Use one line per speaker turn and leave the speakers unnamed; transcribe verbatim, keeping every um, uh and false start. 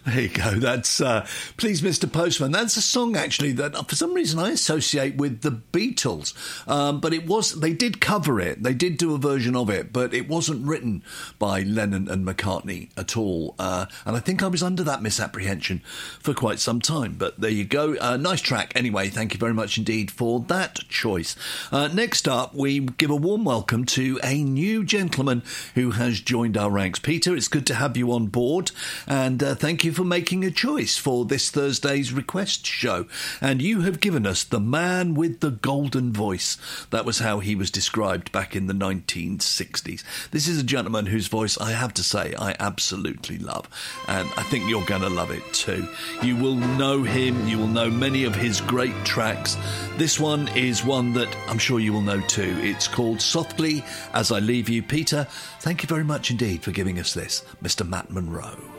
There you go. That's uh, Please Mister Postman. That's a song, actually, that for some reason I associate with the Beatles. Um, but it was, they did cover it. They did do a version of it, but it wasn't written by Lennon and McCartney at all. Uh, and I think I was under that misapprehension for quite some time. But there you go. Uh, nice track. Anyway, thank you very much indeed for that choice. Uh, next up, we give a warm welcome to a new gentleman who has joined our ranks. Peter, it's good to have you on board. And uh, thank you for making a choice for this Thursday's request show. And you have given us the man with the golden voice. That was how he was described back in the nineteen sixties. This is a gentleman whose voice, I have to say, I absolutely love. And I think you're going to love it too. You will know him. You will know many of his great tracks. This one is one that I'm sure you will know too. It's called Softly As I Leave You. Peter, thank you very much indeed for giving us this, Mister Matt Monro.